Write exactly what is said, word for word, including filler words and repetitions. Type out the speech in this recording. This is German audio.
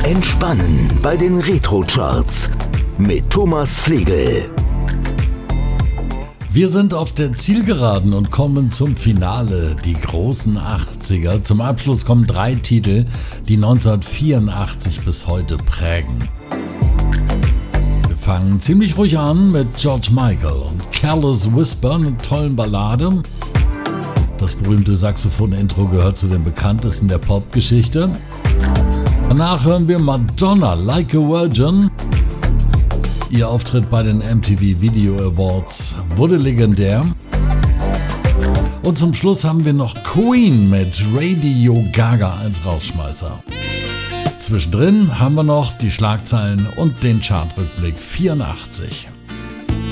Entspannen bei den Retro-Charts mit Thomas Flegel. Wir sind auf der Zielgeraden und kommen zum Finale, die großen achtziger. Zum Abschluss kommen drei Titel, die neunzehnhundertvierundachtzig bis heute prägen. Wir fangen ziemlich ruhig an mit George Michael und Careless Whisper, einer tollen Ballade. Das berühmte Saxophon-Intro gehört zu den bekanntesten der Popgeschichte. Danach hören wir Madonna, Like a Virgin. Ihr Auftritt bei den M T V Video Awards wurde legendär. Und zum Schluss haben wir noch Queen mit Radio Gaga als Rausschmeißer. Zwischendrin haben wir noch die Schlagzeilen und den Chartrückblick vierundachtzig.